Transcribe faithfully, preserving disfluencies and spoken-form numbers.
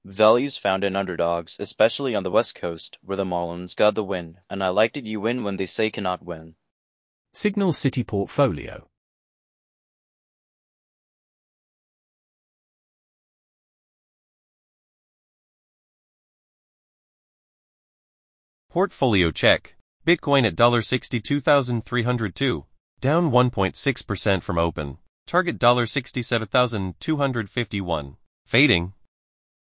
Values found in underdogs, especially on the West Coast, where the Marlins got the win, and I liked it. You win when they say cannot win. Signal City Portfolio. Portfolio check. Bitcoin at sixty-two thousand three hundred two, down one point six percent from open. Target sixty-seven thousand two hundred fifty-one. Fading.